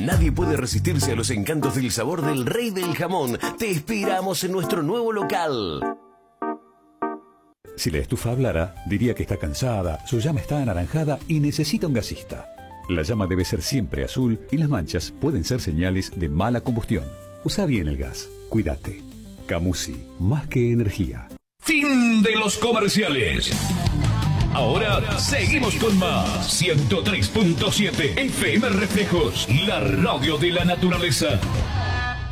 Nadie puede resistirse a los encantos del sabor del Rey del Jamón. Te esperamos en nuestro nuevo local. Si la estufa hablara, diría que está cansada, su llama está anaranjada y necesita un gasista. La llama debe ser siempre azul y las manchas pueden ser señales de mala combustión. Usa bien el gas. Cuídate. Camusi, más que energía. Fin de los comerciales. Ahora seguimos con más. 103.7 FM Reflejos, la radio de la naturaleza.